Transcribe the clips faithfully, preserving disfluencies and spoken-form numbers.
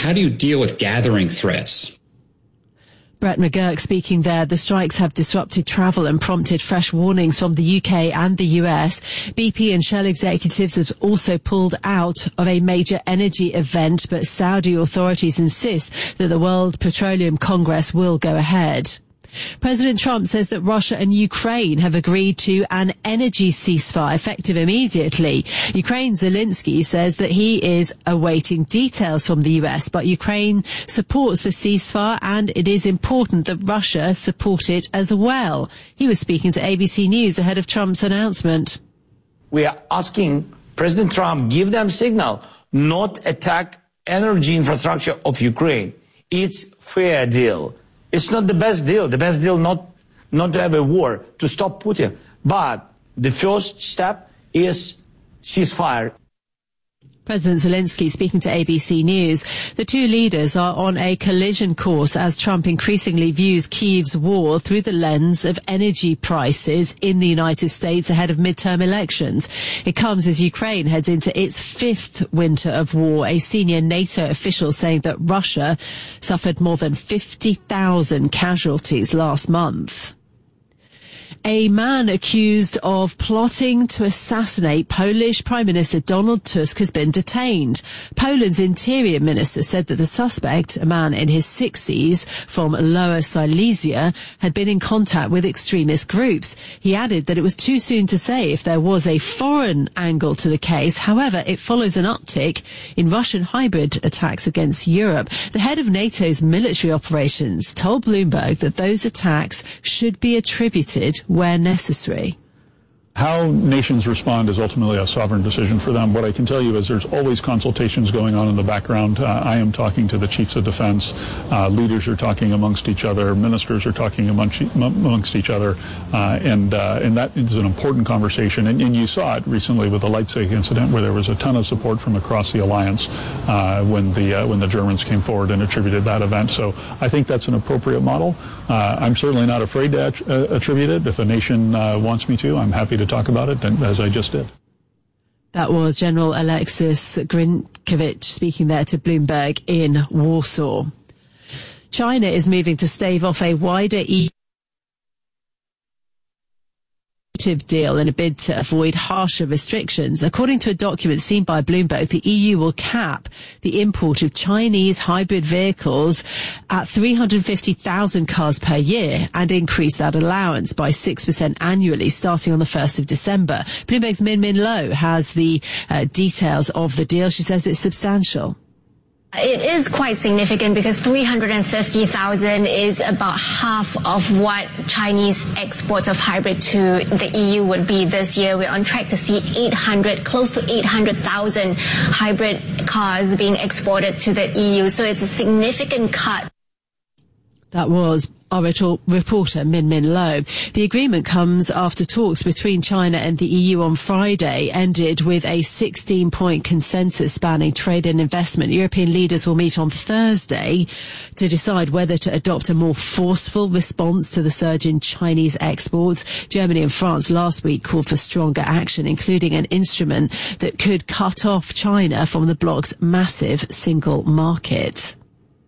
how do you deal with gathering threats? Brett McGurk speaking there. The strikes have disrupted travel and prompted fresh warnings from the U K and the U S. B P and Shell executives have also pulled out of a major energy event, but Saudi authorities insist that the World Petroleum Congress will go ahead. President Trump says that Russia and Ukraine have agreed to an energy ceasefire effective immediately. Ukraine's Zelensky says that he is awaiting details from the U S, but Ukraine supports the ceasefire and it is important that Russia support it as well. He was speaking to A B C News ahead of Trump's announcement. We are asking President Trump, give them signal, not attack energy infrastructure of Ukraine. It's fair deal. It's not the best deal. The best deal not not to have a war, to stop Putin. But the first step is ceasefire. President Zelensky speaking to A B C News. The two leaders are on a collision course as Trump increasingly views Kyiv's war through the lens of energy prices in the United States ahead of midterm elections. It comes as Ukraine heads into its fifth winter of war, a senior NATO official saying that Russia suffered more than fifty thousand casualties last month. A man accused of plotting to assassinate Polish Prime Minister Donald Tusk has been detained. Poland's interior minister said that the suspect, a man in his sixties from Lower Silesia, had been in contact with extremist groups. He added that it was too soon to say if there was a foreign angle to the case. However, it follows an uptick in Russian hybrid attacks against Europe. The head of NATO's military operations told Bloomberg that those attacks should be attributed where necessary. How nations respond is ultimately a sovereign decision for them. What I can tell you is there's always consultations going on in the background. Uh, I am talking to the chiefs of defense. Uh, leaders are talking amongst each other. Ministers are talking amongst, amongst each other. Uh, and, uh, and that is an important conversation. And, and you saw it recently with the Leipzig incident where there was a ton of support from across the alliance uh, when, the, uh, when the Germans came forward and attributed that event. So I think that's an appropriate model. Uh, I'm certainly not afraid to att- uh, attribute it. If a nation uh, wants me to, I'm happy to talk about it, as I just did. That was General Alexis Grinkovich speaking there to Bloomberg in Warsaw. China is moving to stave off a wider E U deal in a bid to avoid harsher restrictions. According to a document seen by Bloomberg, the E U will cap the import of Chinese hybrid vehicles at three hundred fifty thousand cars per year and increase that allowance by six percent annually starting on the first of December. Bloomberg's Min Min Lo has the uh, details of the deal. She says it's substantial. It is quite significant because three hundred fifty thousand is about half of what Chinese exports of hybrid to the E U would be this year. We're on track to see eight hundred, close to eight hundred thousand hybrid cars being exported to the E U. So it's a significant cut. That was our reporter Min Min Lo. The agreement comes after talks between China and the E U on Friday ended with a sixteen-point consensus spanning trade and investment. European leaders will meet on Thursday to decide whether to adopt a more forceful response to the surge in Chinese exports. Germany and France last week called for stronger action, including an instrument that could cut off China from the bloc's massive single market.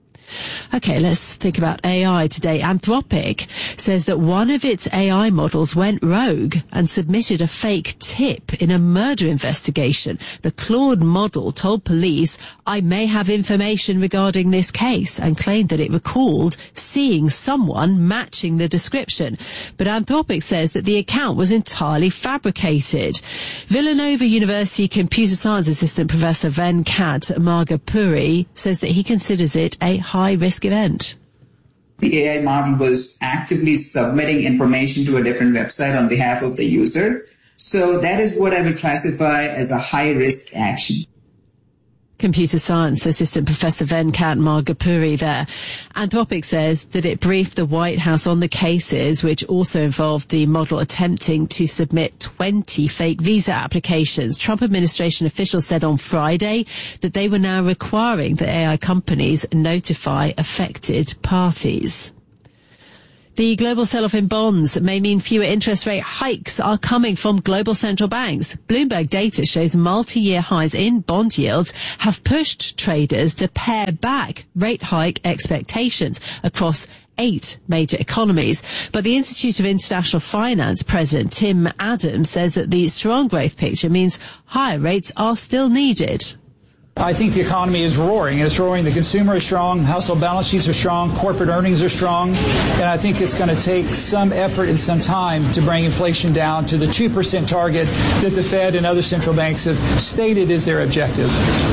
Okay, let's think about A I today. Anthropic says that one of its A I models went rogue and submitted a fake tip in a murder investigation. The Claude model told police, "I may have information regarding this case," and claimed that it recalled seeing someone matching the description. But Anthropic says that the account was entirely fabricated. Villanova University computer science assistant Professor Venkat Margapuri says that he considers it a high-risk event. The A I model was actively submitting information to a different website on behalf of the user. So that is what I would classify as a high-risk action. Computer science assistant Professor Venkat Margapuri there. Anthropic says that it briefed the White House on the cases, which also involved the model attempting to submit twenty fake visa applications. Trump administration officials said on Friday that they were now requiring the A I companies notify affected parties. The global sell-off in bonds may mean fewer interest rate hikes are coming from global central banks. Bloomberg data shows multi-year highs in bond yields have pushed traders to pare back rate hike expectations across eight major economies. But the Institute of International Finance President Tim Adams says that the strong growth picture means higher rates are still needed. I think the economy is roaring, and it's roaring. The consumer is strong, household balance sheets are strong, corporate earnings are strong, and I think it's going to take some effort and some time to bring inflation down to the two percent target that the Fed and other central banks have stated is their objective.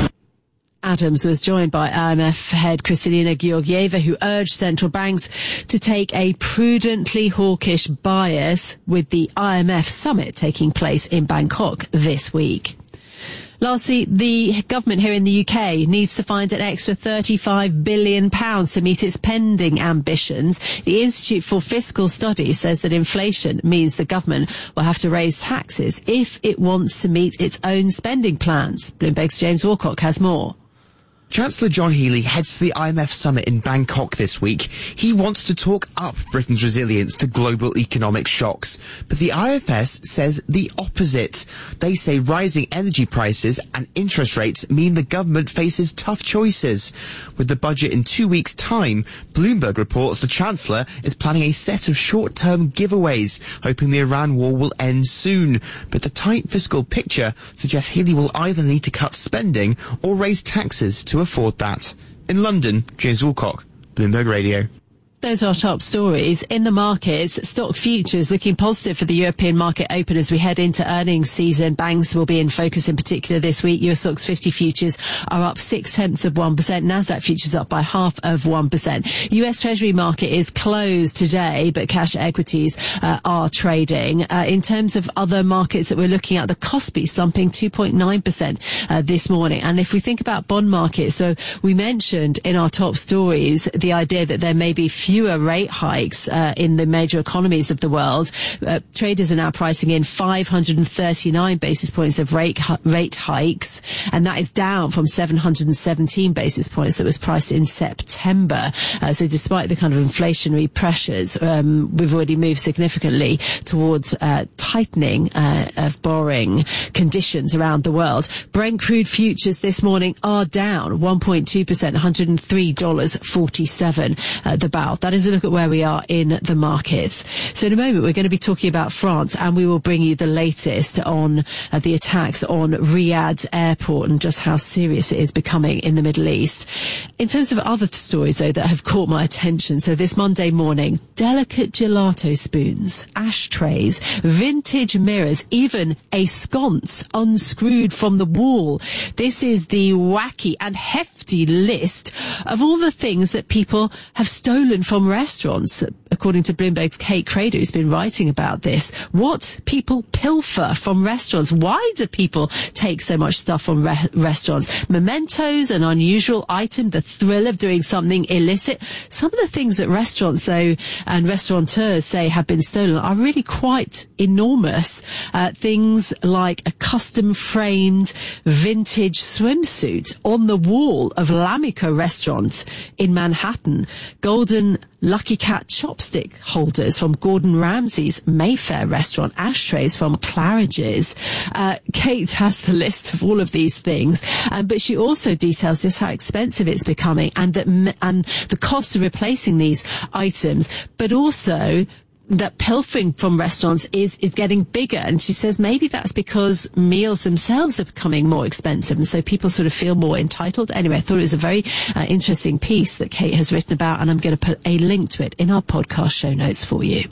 Adams was joined by I M F head Kristalina Georgieva, who urged central banks to take a prudently hawkish bias with the I M F summit taking place in Bangkok this week. Lastly, the government here in the U K needs to find an extra thirty-five billion pounds to meet its pending ambitions. The Institute for Fiscal Studies says that inflation means the government will have to raise taxes if it wants to meet its own spending plans. Bloomberg's James Walcock has more. Chancellor John Healey heads to the I M F summit in Bangkok this week. He wants to talk up Britain's resilience to global economic shocks. But the I F S says the opposite. They say rising energy prices and interest rates mean the government faces tough choices. With the budget in two weeks' time, Bloomberg reports the Chancellor is planning a set of short-term giveaways, hoping the Iran war will end soon. But the tight fiscal picture suggests Healey will either need to cut spending or raise taxes to afford that. In London, James Wilcock, Bloomberg Radio. Those are our top stories. In the markets, stock futures looking positive for the European market open as we head into earnings season. Banks will be in focus in particular this week. U S Stocks fifty futures are up six tenths of one percent. Nasdaq futures up by half of one percent. U S Treasury market is closed today, but cash equities uh, are trading. Uh, in terms of other markets that we're looking at, the Kospi slumping two point nine percent uh, this morning. And if we think about bond markets, so we mentioned in our top stories the idea that there may be fewer Fewer rate hikes uh, in the major economies of the world. Uh, traders are now pricing in five hundred thirty-nine basis points of rate rate hikes, and that is down from seven hundred seventeen basis points that was priced in September. Uh, so despite the kind of inflationary pressures, um, we've already moved significantly towards uh, tightening uh, of borrowing conditions around the world. Brent crude futures this morning are down one point two percent, one hundred three dollars and forty-seven cents uh, the barrel. That is a look at where we are in the markets. So in a moment, we're going to be talking about France, and we will bring you the latest on uh, the attacks on Riyadh's airport and just how serious it is becoming in the Middle East. In terms of other stories, though, that have caught my attention, so this Monday morning, delicate gelato spoons, ashtrays, vintage mirrors, even a sconce unscrewed from the wall. This is the wacky and hefty list of all the things that people have stolen from From restaurants, according to Bloomberg's Kate Crader, who's been writing about this. What people pilfer from restaurants? Why do people take so much stuff from re- restaurants? Mementos, an unusual item, the thrill of doing something illicit. Some of the things that restaurants, though, and restaurateurs say have been stolen are really quite enormous. Uh, things like a custom-framed vintage swimsuit on the wall of L'Amico restaurant in Manhattan. Golden Lucky Cat chopstick holders from Gordon Ramsay's Mayfair restaurant, ashtrays from Claridge's. Uh, Kate has the list of all of these things, um, but she also details just how expensive it's becoming and that and the cost of replacing these items, but also that pilfering from restaurants is, is getting bigger. And she says maybe that's because meals themselves are becoming more expensive, and so people sort of feel more entitled. Anyway, I thought it was a very uh, interesting piece that Kate has written about, and I'm going to put a link to it in our podcast show notes for you.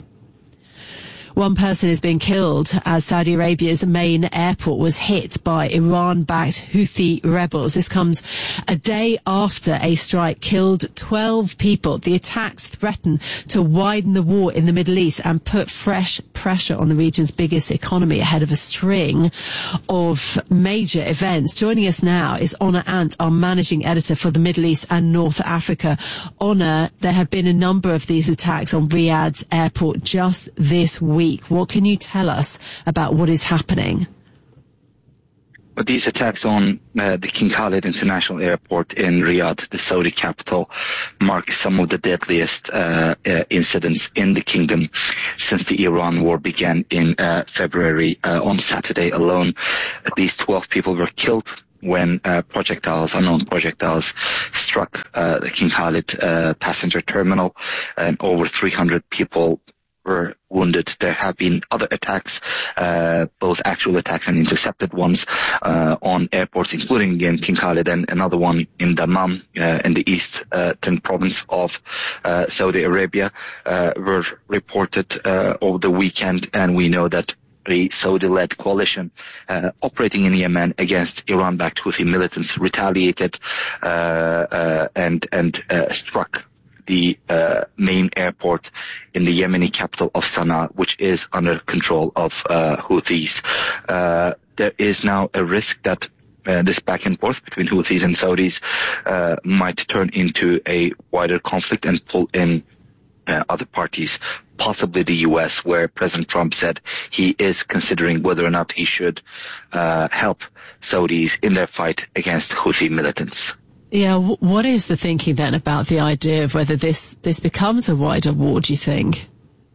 One person has been killed as Saudi Arabia's main airport was hit by Iran-backed Houthi rebels. This comes a day after a strike killed twelve people. The attacks threaten to widen the war in the Middle East and put fresh pressure on the region's biggest economy ahead of a string of major events. Joining us now is Honor Ant, our managing editor for the Middle East and North Africa. Honor, there have been a number of these attacks on Riyadh's airport just this week. What can you tell us about what is happening? But these attacks on uh, the King Khalid International Airport in Riyadh, the Saudi capital, mark some of the deadliest uh, uh, incidents in the kingdom since the Iran war began in uh, February. Uh, on Saturday alone, at least twelve people were killed when uh, projectiles, unknown projectiles, struck uh, the King Khalid uh, passenger terminal, and over three hundred people were wounded. There have been other attacks, uh, both actual attacks and intercepted ones, uh, on airports, including again King Khalid, and another one in Dammam, uh, in the eastern province of uh, Saudi Arabia, uh, were reported uh, over the weekend, and we know that a Saudi-led coalition uh, operating in Yemen against Iran-backed Houthi militants retaliated uh, uh, and and uh, struck the uh, main airport in the Yemeni capital of Sana'a, which is under control of uh, Houthis. Uh, there is now a risk that uh, this back and forth between Houthis and Saudis uh, might turn into a wider conflict and pull in uh, other parties, possibly the U S, where President Trump said he is considering whether or not he should uh, help Saudis in their fight against Houthi militants. Yeah, w- what is the thinking then about the idea of whether this, this becomes a wider war, do you think?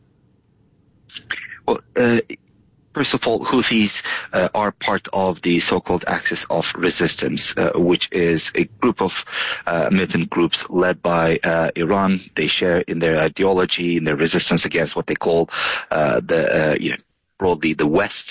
Well, uh, first of all, Houthis uh, are part of the so-called Axis of Resistance, uh, which is a group of uh, militant groups led by uh, Iran. They share in their ideology, in their resistance against what they call uh, the, uh, you know, broadly the West,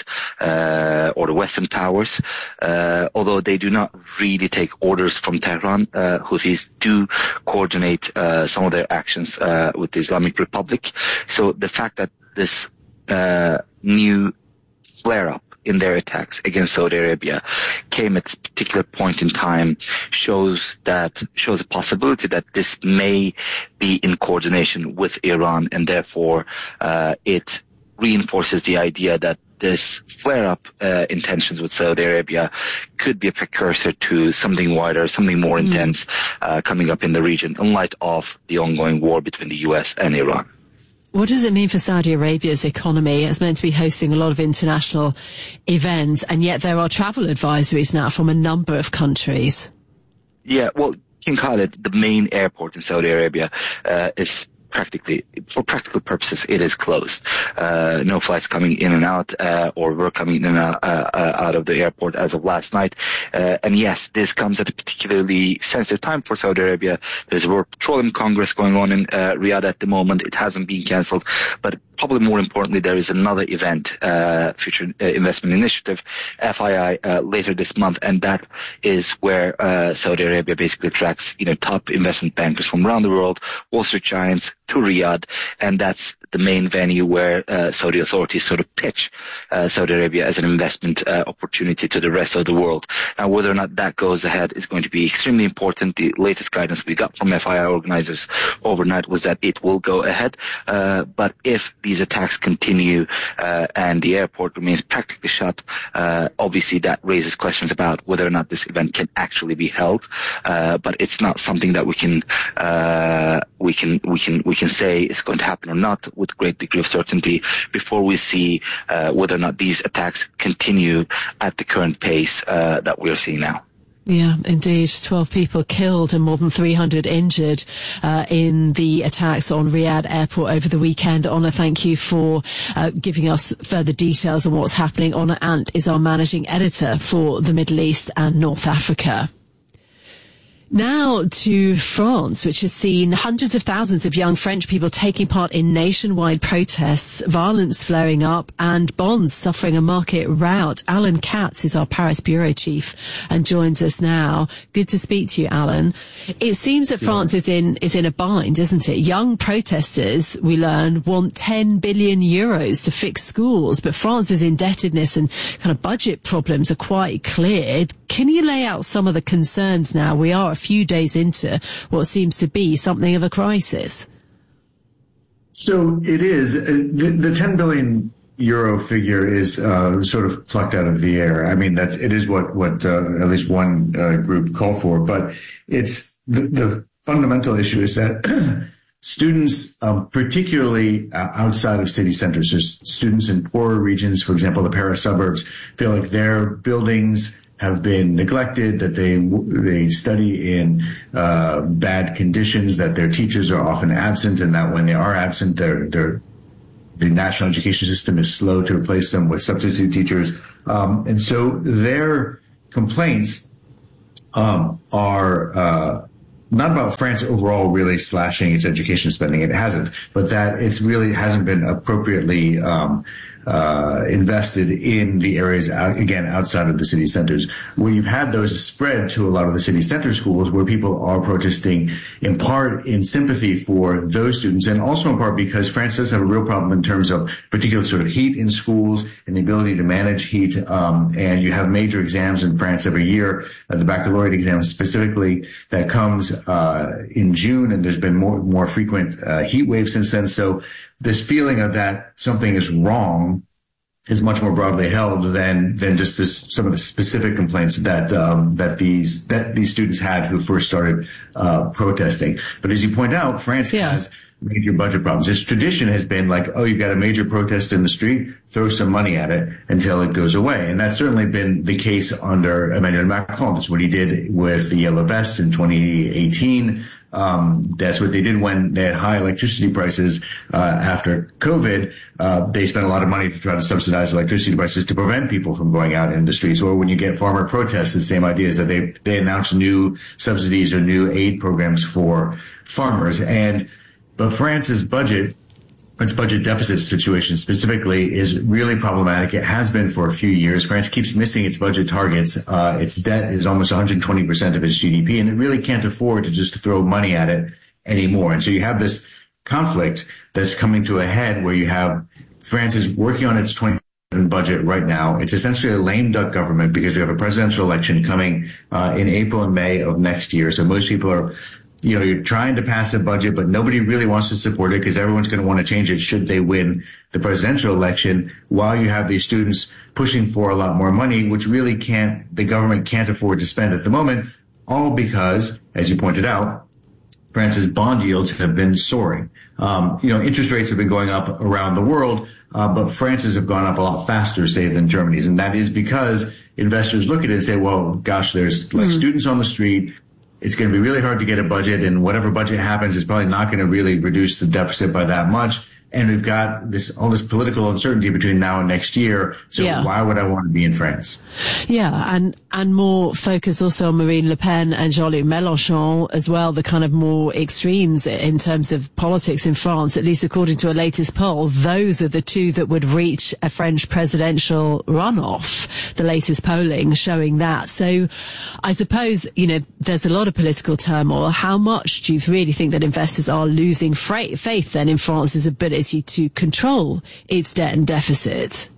uh, or the Western powers. Uh, although they do not really take orders from Tehran, uh, Houthis do coordinate, uh, some of their actions, uh, with the Islamic Republic. So the fact that this, uh, new flare-up in their attacks against Saudi Arabia came at a particular point in time shows that, shows a possibility that this may be in coordination with Iran, and therefore, uh, it reinforces the idea that this flare-up uh, intentions with Saudi Arabia could be a precursor to something wider, something more mm. intense uh, coming up in the region in light of the ongoing war between the U S and Iran. What does it mean for Saudi Arabia's economy? It's meant to be hosting a lot of international events, and yet there are travel advisories now from a number of countries. Yeah, well, King Khalid, the main airport in Saudi Arabia, uh, is practically, for practical purposes, it is closed. Uh, no flights coming in and out, uh, or were coming in and out, uh, out of the airport as of last night. Uh, and yes, this comes at a particularly sensitive time for Saudi Arabia. There's a World Petroleum Congress going on in uh, Riyadh at the moment. It hasn't been cancelled, but probably more importantly, there is another event, uh, Future uh, Investment Initiative, F I I, uh, later this month, and that is where uh, Saudi Arabia basically attracts, you know, top investment bankers from around the world, Wall Street giants, to Riyadh, and that's the main venue where uh, Saudi authorities sort of pitch uh, Saudi Arabia as an investment uh, opportunity to the rest of the world. Now, whether or not that goes ahead is going to be extremely important. The latest guidance we got from F I I organizers overnight was that it will go ahead, uh, but if these attacks continue uh, and the airport remains practically shut, uh, obviously that raises questions about whether or not this event can actually be held. Uh, but it's not something that we can uh, we can we can we can say is going to happen or not with great degree of certainty before we see uh, whether or not these attacks continue at the current pace uh, that we are seeing now. Yeah, indeed. twelve people killed and more than three hundred injured uh, in the attacks on Riyadh Airport over the weekend. Honor, thank you for uh, giving us further details on what's happening. Honor Ant is our managing editor for the Middle East and North Africa. Now to France, which has seen hundreds of thousands of young French people taking part in nationwide protests, violence flaring up, and bonds suffering a market rout. Alan Katz is our Paris bureau chief and joins us now. Good to speak to you, Alan. It seems that France is in is in a bind, isn't it? Young protesters, we learn, want ten billion euros to fix schools, but France's indebtedness and kind of budget problems are quite clear. Can you lay out some of the concerns now? We are a few days into what seems to be something of a crisis. So it is. The, the ten billion euro figure is uh, sort of plucked out of the air. I mean, that it is what, what uh, at least one uh, group called for, but it's the, the fundamental issue is that students, um, particularly uh, outside of city centers, so students in poorer regions, for example, the Paris suburbs, feel like their buildings have been neglected, that they they study in uh, bad conditions, that their teachers are often absent, and that when they are absent, they're, they're, the national education system is slow to replace them with substitute teachers. Um, and so their complaints um, are uh, not about France overall really slashing its education spending. It hasn't, but that it's really hasn't been appropriately um, uh, invested in the areas, out, again, outside of the city centers. Where you've had those spread to a lot of the city center schools where people are protesting in part in sympathy for those students and also in part because France does have a real problem in terms of particular sort of heat in schools and the ability to manage heat. Um, and you have major exams in France every year, uh, the baccalaureate exam specifically, that comes uh, in June, and there's been more, more frequent uh, heat waves since then. So this feeling of that something is wrong is much more broadly held than than just this, some of the specific complaints that um, that these that these students had who first started uh, protesting. But as you point out, France yeah. has major budget problems. Its tradition has been like, oh, you've got a major protest in the street, throw some money at it until it goes away. And that's certainly been the case under Emmanuel Macron. That's what he did with the Yellow Vests in twenty eighteen. Um, that's what they did when they had high electricity prices uh, after COVID. Uh, they spent a lot of money to try to subsidize electricity prices to prevent people from going out in the streets. Or when you get farmer protests, the same idea is that they they announce new subsidies or new aid programs for farmers. And but France's budget, its budget deficit situation specifically, is really problematic. It has been for a few years. France keeps missing its budget targets. Uh, its debt is almost one hundred twenty percent of its G D P, and it really can't afford to just throw money at it anymore. And so you have this conflict that's coming to a head where you have France is working on its twenty budget right now. It's essentially a lame duck government because you have a presidential election coming uh, in April and May of next year. So most people are You know, you're trying to pass a budget, but nobody really wants to support it because everyone's going to want to change it should they win the presidential election, while you have these students pushing for a lot more money, which really can't, the government can't afford to spend at the moment, all because, as you pointed out, France's bond yields have been soaring. Um, you know, interest rates have been going up around the world, uh, but France's have gone up a lot faster, say, than Germany's. And that is because investors look at it and say, well, gosh, there's like mm. students on the street. It's going to be really hard to get a budget, and whatever budget happens is probably not going to really reduce the deficit by that much. And we've got this all this political uncertainty between now and next year. So yeah. why would I want to be in France? Yeah, and and more focus also on Marine Le Pen and Jean-Luc Mélenchon as well, the kind of more extremes in terms of politics in France, at least according to a latest poll. Those are the two that would reach a French presidential runoff, the latest polling showing that. So I suppose, you know, there's a lot of political turmoil. How much do you really think that investors are losing faith then in France's ability to control its debt and deficit?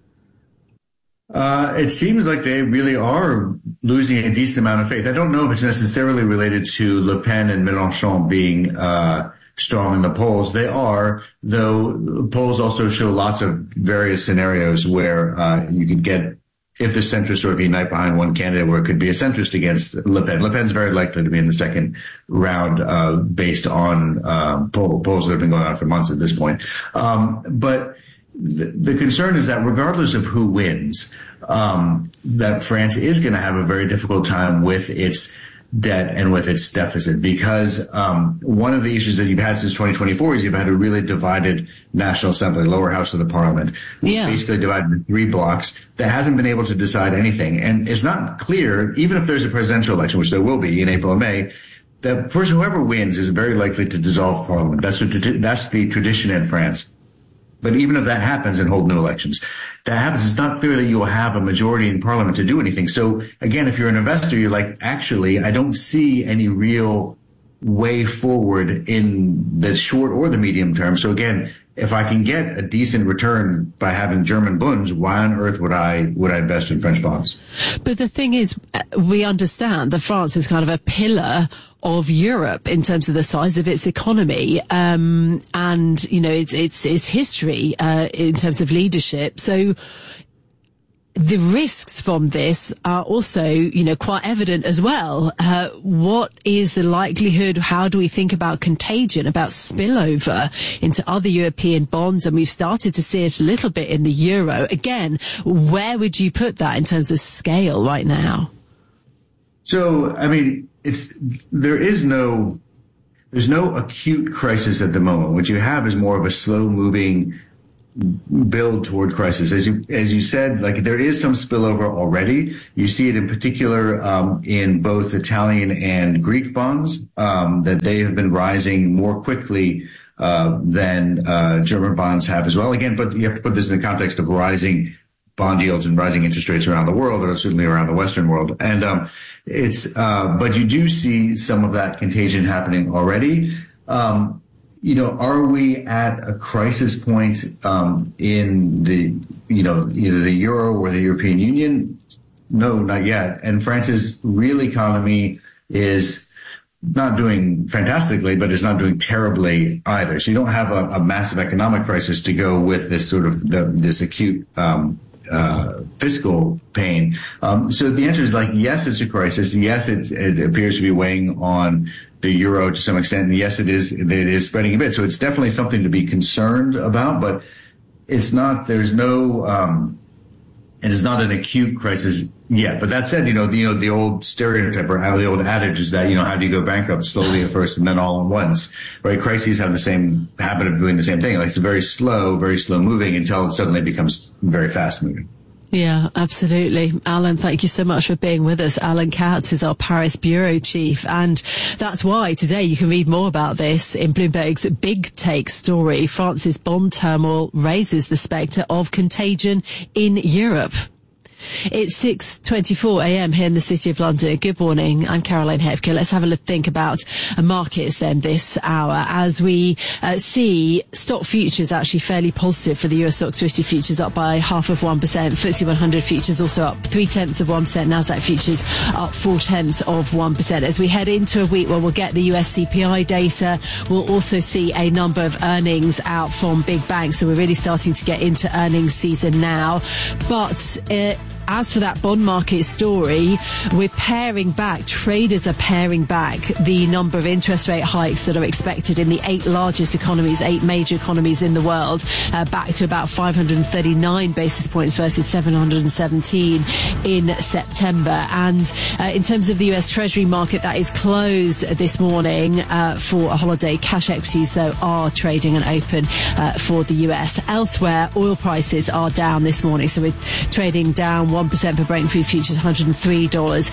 Uh, it seems like they really are losing a decent amount of faith. I don't know if it's necessarily related to Le Pen and Mélenchon being uh, strong in the polls. They are, though polls also show lots of various scenarios where uh, you could get, if the centrists sort of unite behind one candidate, where it could be a centrist against Le Pen. Le Pen's very likely to be in the second round, uh, based on uh, poll, polls that have been going on for months at this point. Um, but the, the concern is that regardless of who wins, um, that France is going to have a very difficult time with its debt and with its deficit, because um, one of the issues that you've had since twenty twenty-four is you've had a really divided National Assembly, lower house of the parliament, yeah. basically divided into three blocks that hasn't been able to decide anything. And it's not clear, even if there's a presidential election, which there will be in April and May, that first whoever wins is very likely to dissolve parliament. That's, what, that's the tradition in France. But even if that happens and hold new elections, that happens, it's not clear that you will have a majority in parliament to do anything. So again, if you're an investor, you're like, actually, I don't see any real way forward in the short or the medium term. So again, if I can get a decent return by having German bunds, why on earth would I would I invest in French bonds? But the thing is, we understand that France is kind of a pillar of Europe in terms of the size of its economy, um, and you know its its its history uh, in terms of leadership. So the risks from this are also, you know, quite evident as well. Uh, what is the likelihood? How do we think about contagion, about spillover into other European bonds? And we've started to see it a little bit in the euro. Again, where would you put that in terms of scale right now? So, I mean, it's, there is no, there's no acute crisis at the moment. What you have is more of a slow moving build toward crisis. As you, as you said, like there is some spillover already. You see it in particular, um, in both Italian and Greek bonds, um, that they have been rising more quickly, uh, than, uh, German bonds have as well. Again, but you have to put this in the context of rising bond yields and rising interest rates around the world, or certainly around the Western world. And, um, it's, uh, but you do see some of that contagion happening already. Um, You know, are we at a crisis point um, in the, you know, either the euro or the European Union? No, not yet. And France's real economy is not doing fantastically, but it's not doing terribly either. So you don't have a, a massive economic crisis to go with this sort of the, this acute um, uh, fiscal pain. Um, so the answer is like, yes, it's a crisis. Yes, it, it appears to be weighing on the euro to some extent, and yes, it is, it is spreading a bit. So it's definitely something to be concerned about, but it's not, there's no, um, it is not an acute crisis yet. But that said, you know, the, you know, the old stereotype or how the old adage is that, you know, how do you go bankrupt? Slowly at first and then all at once, right? Crises have the same habit of doing the same thing. Like it's very slow, very slow moving until it suddenly becomes very fast moving. Yeah, absolutely. Alan, thank you so much for being with us. Alan Katz is our Paris bureau chief, and that's why today you can read more about this in Bloomberg's Big Take story. France's bond turmoil raises the spectre of contagion in Europe. It's six twenty-four a.m. here in the City of London. Good morning. I'm Caroline Hepke. Let's have a think about markets then this hour as we uh, see stock futures actually fairly positive for the Euro Stoxx fifty futures, up by half of one percent. F T S E one hundred futures also up three tenths of one percent. Nasdaq futures up four tenths of one percent. As we head into a week where we'll get the U S C P I data, we'll also see a number of earnings out from big banks. So we're really starting to get into earnings season now. But uh, as for that bond market story, we're paring back, traders are paring back the number of interest rate hikes that are expected in the eight largest economies, eight major economies in the world, uh, back to about five hundred thirty-nine basis points versus seven hundred seventeen in September. And uh, in terms of the U S Treasury market, that is closed this morning uh, for a holiday. Cash equities, though, are trading and open uh, for the U S. Elsewhere, oil prices are down this morning, so we're trading down one percent for Brent crude futures, one hundred three dollars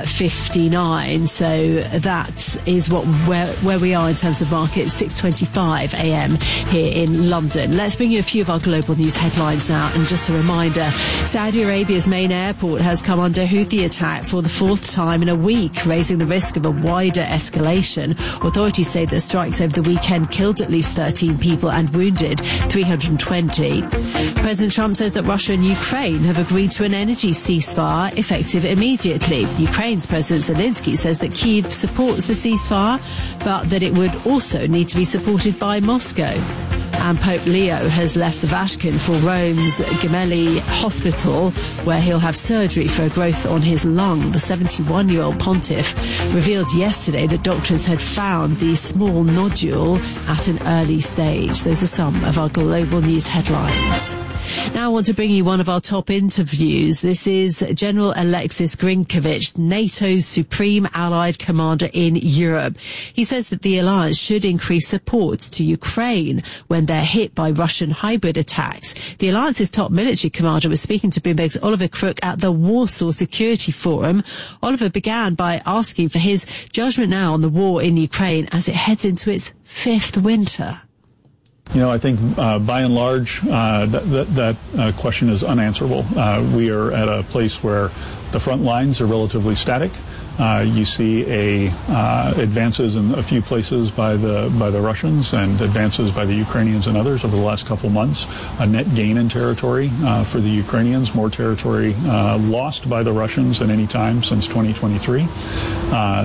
fifty-nine. So that is what where where we are in terms of markets. Six twenty-five a.m. here in London. Let's bring you a few of our global news headlines now. And just a reminder, Saudi Arabia's main airport has come under Houthi attack for the fourth time in a week, raising the risk of a wider escalation. Authorities say that strikes over the weekend killed at least thirteen people and wounded three hundred twenty. President Trump says that Russia and Ukraine have agreed to an energy ceasefire effective immediately. Ukraine's President Zelensky says that Kyiv supports the ceasefire, but that it would also need to be supported by Moscow. And Pope Leo has left the Vatican for Rome's Gemelli Hospital, where he'll have surgery for a growth on his lung. The seventy-one-year-old pontiff revealed yesterday that doctors had found the small nodule at an early stage. Those are some of our global news headlines. Now I want to bring you one of our top interviews. This is General Alexis Grinkovich, NATO's supreme allied commander in Europe. He says that the alliance should increase support to Ukraine when they're hit by Russian hybrid attacks. The alliance's top military commander was speaking to Bloomberg's Oliver Crook at the Warsaw Security Forum. Oliver began by asking for his judgment now on the war in Ukraine as it heads into its fifth winter. You know, I think uh, by and large, uh, that, that, that uh, question is unanswerable. Uh, we are at a place where the front lines are relatively static. Uh, you see a uh, advances in a few places by the by the Russians and advances by the Ukrainians and others over the last couple months. A net gain in territory uh, for the Ukrainians, more territory uh, lost by the Russians than any time since twenty twenty-three. Uh,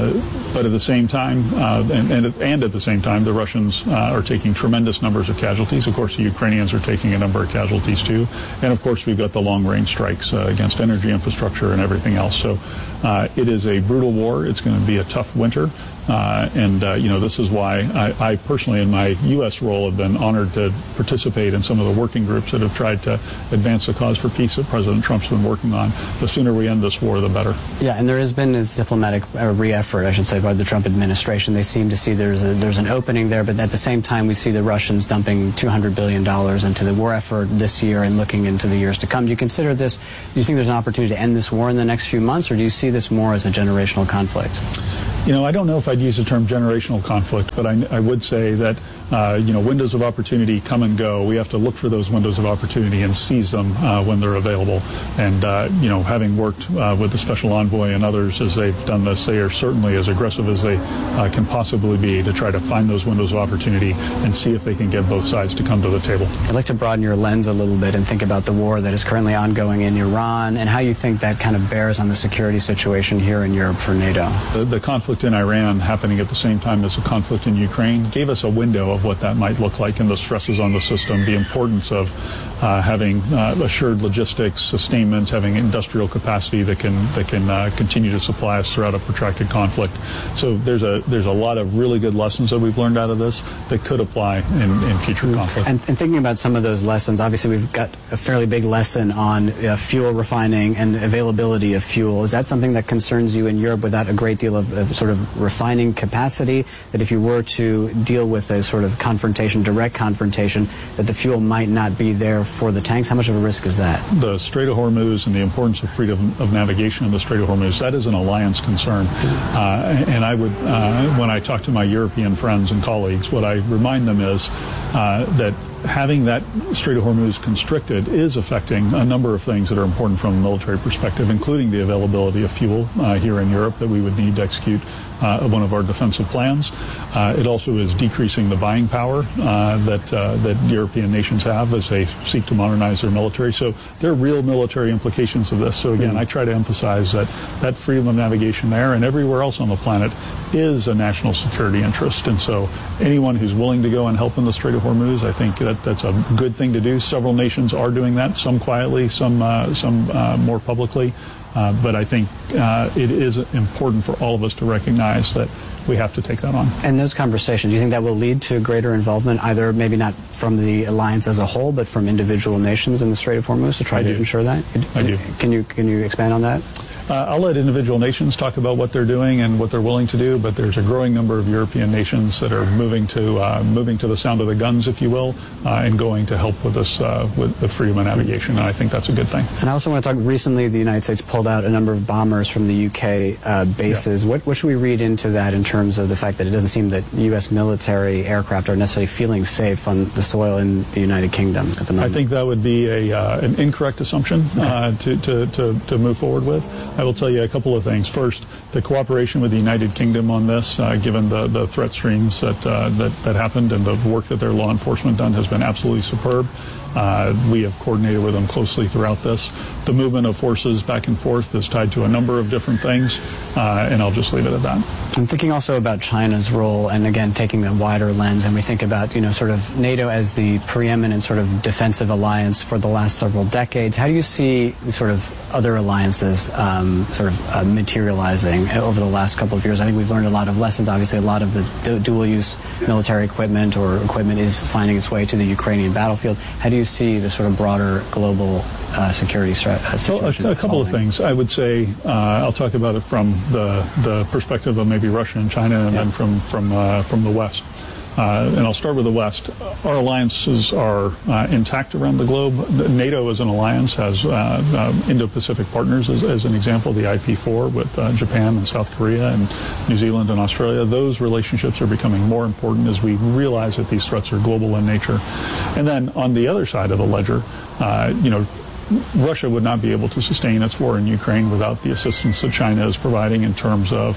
But at the same time, uh, and, and, and at the same time, the Russians uh, are taking tremendous numbers of casualties. Of course, the Ukrainians are taking a number of casualties too. And of course, we've got the long-range strikes uh, against energy infrastructure and everything else. So uh, it is a brutal war. It's going to be a tough winter. Uh, and, uh, you know, this is why I, I personally, in my U S role, have been honored to participate in some of the working groups that have tried to advance the cause for peace that President Trump's been working on. The sooner we end this war, the better. Yeah, and there has been this diplomatic uh, re-effort, I should say, by the Trump administration. They seem to see there's a, there's an opening there, but at the same time, we see the Russians dumping two hundred billion dollars into the war effort this year and looking into the years to come. Do you consider this, do you think there's an opportunity to end this war in the next few months, or do you see this more as a generational conflict? You know, I don't know if I'd use the term generational conflict, but I, I would say that, uh, you know, windows of opportunity come and go. We have to look for those windows of opportunity and seize them uh, when they're available. And, uh, you know, having worked uh, with the Special Envoy and others as they've done this, they are certainly as aggressive as they uh, can possibly be to try to find those windows of opportunity and see if they can get both sides to come to the table. I'd like to broaden your lens a little bit and think about the war that is currently ongoing in Iran and how you think that kind of bears on the security situation here in Europe for NATO. The, the conflict in Iran happening at the same time as the conflict in Ukraine gave us a window of what that might look like and the stresses on the system, the importance of uh, having uh, assured logistics, sustainment, having industrial capacity that can that can uh, continue to supply us throughout a protracted conflict. So there's a there's a lot of really good lessons that we've learned out of this that could apply in, in future conflicts. And, and thinking about some of those lessons, obviously we've got a fairly big lesson on uh, fuel refining and availability of fuel. Is that something that concerns you in Europe without a great deal of, of sort of refining capacity, that if you were to deal with a sort of confrontation, direct confrontation, that the fuel might not be there for the tanks? How much of a risk is that? The Strait of Hormuz and the importance of freedom of navigation in the Strait of Hormuz, that is an alliance concern. Uh, and I would, uh, when I talk to my European friends and colleagues, what I remind them is uh, that having that Strait of Hormuz constricted is affecting a number of things that are important from a military perspective, including the availability of fuel uh, here in Europe that we would need to execute uh, one of our defensive plans. Uh, it also is decreasing the buying power uh, that uh, that European nations have as they seek to modernize their military. So there are real military implications of this. So again, I try to emphasize that that freedom of navigation there and everywhere else on the planet is a national security interest. And so anyone who's willing to go and help in the Strait of Hormuz, I think that that's a good thing to do. Several nations are doing that, some quietly, some uh, some uh, more publicly. Uh, but I think uh, it is important for all of us to recognize that we have to take that on. And those conversations, do you think that will lead to greater involvement, either maybe not from the alliance as a whole, but from individual nations in the Strait of Hormuz to try I to do. ensure that? I do. Can you can you expand on that? Uh, I'll let individual nations talk about what they're doing and what they're willing to do, but there's a growing number of European nations that are moving to uh, moving to the sound of the guns, if you will, uh, and going to help with us uh, with, with freedom of navigation. And I think that's a good thing. And I also want to talk, recently the United States pulled out a number of bombers from the U K uh, bases. Yeah. What, what should we read into that in terms of the fact that it doesn't seem that U S military aircraft are necessarily feeling safe on the soil in the United Kingdom at the moment? I think that would be a uh, an incorrect assumption uh, to, to, to, to move forward with. I will tell you a couple of things. First, the cooperation with the United Kingdom on this, uh, given the, the threat streams that, uh, that that happened and the work that their law enforcement done, has been absolutely superb. Uh, we have coordinated with them closely throughout this. The movement of forces back and forth is tied to a number of different things, uh, and I'll just leave it at that. I'm thinking also about China's role, and again, taking a wider lens, and we think about, you know, sort of NATO as the preeminent sort of defensive alliance for the last several decades. How do you see sort of other alliances um, sort of uh, materializing over the last couple of years? I think we've learned a lot of lessons. Obviously, a lot of the du- dual-use military equipment or equipment is finding its way to the Ukrainian battlefield. How do you see the sort of broader global uh, security strat- uh, situation? Well, a, a couple of things. I would say uh, I'll talk about it from the the perspective of maybe Russia and China, and yeah. then from from uh, from the West. Uh, and I'll start with the West. Our alliances are uh, intact around the globe. NATO as an alliance has uh, uh, Indo-Pacific partners, as, as an example, the I P four with uh, Japan and South Korea and New Zealand and Australia. Those relationships are becoming more important as we realize that these threats are global in nature. And then on the other side of the ledger, uh, you know, Russia would not be able to sustain its war in Ukraine without the assistance that China is providing in terms of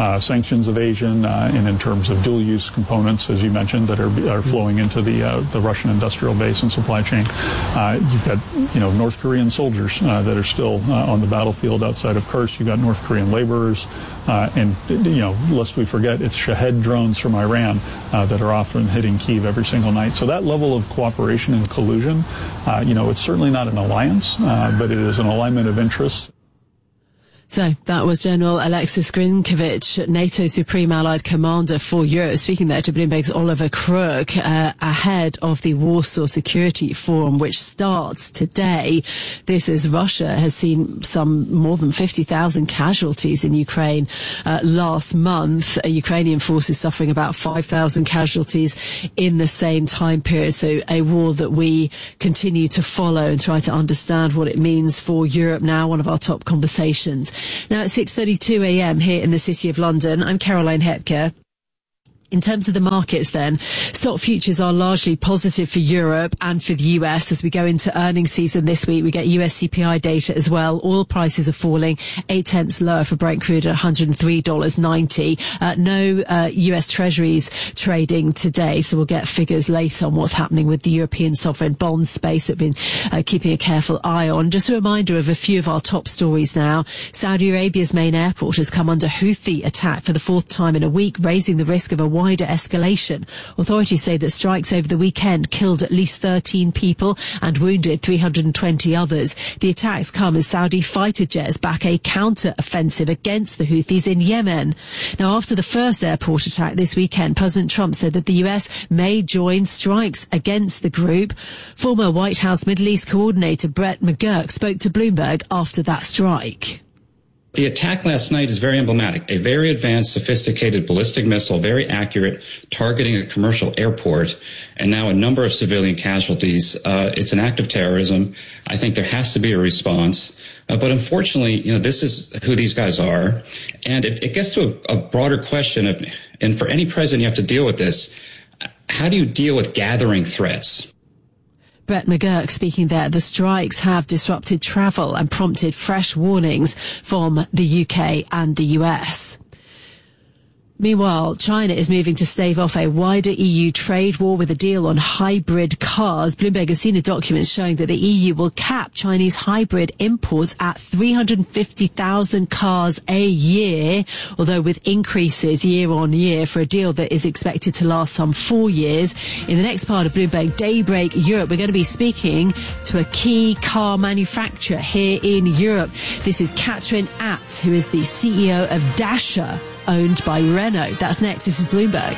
uh, sanctions evasion uh, and in terms of dual-use components, as you mentioned, that are are flowing into the uh, the Russian industrial base and supply chain. Uh, you've got, you know, North Korean soldiers uh, that are still uh, on the battlefield outside of Kursk. You've got North Korean laborers. Uh, and, you know, lest we forget, it's Shahed drones from Iran uh, that are often hitting Kyiv every single night. So that level of cooperation and collusion, uh, you know, it's certainly not an alliance, uh, but it is an alignment of interests. So that was General Alexis Grinkovich, NATO Supreme Allied Commander for Europe, speaking there to Bloomberg's Oliver Crook, uh, ahead of the Warsaw Security Forum, which starts today. This is Russia has seen some more than fifty thousand casualties in Ukraine uh, last month. Uh, Ukrainian forces suffering about five thousand casualties in the same time period. So a war that we continue to follow and try to understand what it means for Europe now, one of our top conversations. Now, at six thirty-two a.m. here in the City of London, I'm Caroline Hepker. In terms of the markets then, stock futures are largely positive for Europe and for the U S as we go into earnings season this week. We get U S C P I data as well. Oil prices are falling, eight tenths lower for Brent crude at one hundred three dollars ninety. Uh, no uh, U S Treasuries trading today, so we'll get figures later on what's happening with the European sovereign bond space that we've been uh, keeping a careful eye on. Just a reminder of a few of our top stories now. Saudi Arabia's main airport has come under Houthi attack for the fourth time in a week, raising the risk of a wider escalation. Authorities say that strikes over the weekend killed at least thirteen people and wounded three hundred twenty others. The attacks come as Saudi fighter jets back a counter-offensive against the Houthis in Yemen. Now, after the first airport attack this weekend, President Trump said that the U S may join strikes against the group. Former White House Middle East coordinator Brett McGurk spoke to Bloomberg after that strike. The attack last night is very emblematic. A very advanced, sophisticated ballistic missile, very accurate, targeting a commercial airport, and now a number of civilian casualties. Uh, it's an act of terrorism. I think there has to be a response. Uh, but unfortunately, you know, this is who these guys are. And it, it gets to a, a broader question of, and for any president, you have to deal with this. How do you deal with gathering threats? Brett McGurk speaking there. The strikes have disrupted travel and prompted fresh warnings from the U K and the U S. Meanwhile, China is moving to stave off a wider E U trade war with a deal on hybrid cars. Bloomberg has seen a document showing that the E U will cap Chinese hybrid imports at three hundred fifty thousand cars a year, although with increases year on year for a deal that is expected to last some four years. In the next part of Bloomberg Daybreak Europe, we're going to be speaking to a key car manufacturer here in Europe. This is Katrin Att, who is the C E O of Dacia, owned by Renault. That's next. This is Bloomberg.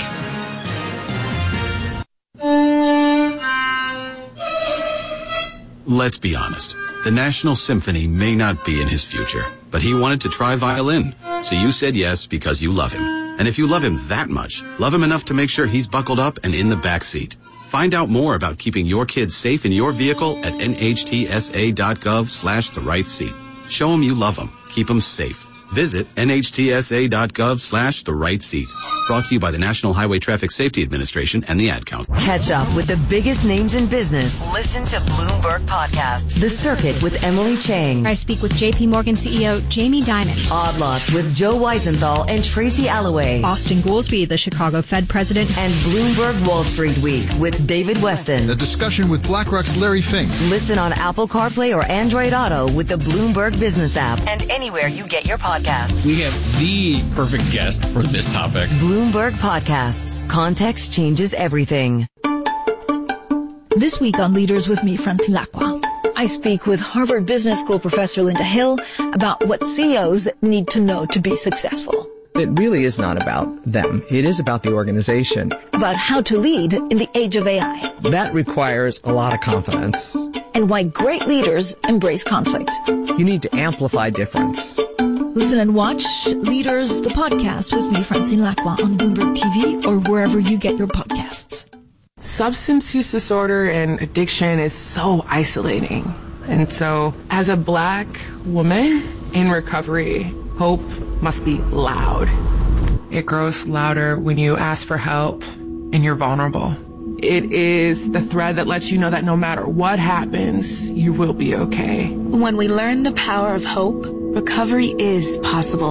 Let's be honest. The National Symphony may not be in his future, but he wanted to try violin. So you said yes because you love him. And if you love him that much, love him enough to make sure he's buckled up and in the back seat. Find out more about keeping your kids safe in your vehicle at nhtsa.gov slash the right seat. Show him you love him. Keep him safe. Visit nhtsa.gov slash the right seat. Brought to you by the National Highway Traffic Safety Administration and the Ad Council. Catch up with the biggest names in business. Listen to Bloomberg Podcasts. The Circuit with Emily Chang. I speak with J P Morgan C E O Jamie Dimon. Odd Lots with Joe Weisenthal and Tracy Alloway. Austin Goolsbee, the Chicago Fed president. And Bloomberg Wall Street Week with David Weston. A discussion with BlackRock's Larry Fink. Listen on Apple CarPlay or Android Auto with the Bloomberg Business app and anywhere you get your podcasts. We have the perfect guest for this topic. Bloomberg Podcasts. Context changes everything. This week on Leaders with me, Francine Lacqua, I speak with Harvard Business School professor Linda Hill about what C E Os need to know to be successful. It really is not about them. It is about the organization. About how to lead in the age of A I. That requires a lot of confidence. And why great leaders embrace conflict. You need to amplify difference. Listen and watch Leaders, the podcast with me, Francine Lacqua, on Bloomberg T V or wherever you get your podcasts. Substance use disorder and addiction is so isolating. And so as a Black woman in recovery, hope must be loud. It grows louder when you ask for help and you're vulnerable. It is the thread that lets you know that no matter what happens, you will be okay. When we learn the power of hope, recovery is possible.